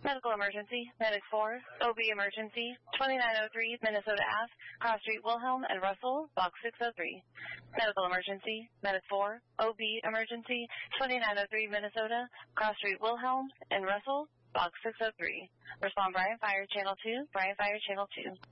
Medical emergency, Medic 4, OB emergency, 2903 Minnesota Ave, Cross Street Wilhelm and Russell, Box 603. Medical emergency, Medic 4, OB emergency, 2903 Minnesota, Cross Street Wilhelm and Russell, Box 603. Respond Bryan Fire Channel 2, Bryan Fire Channel 2.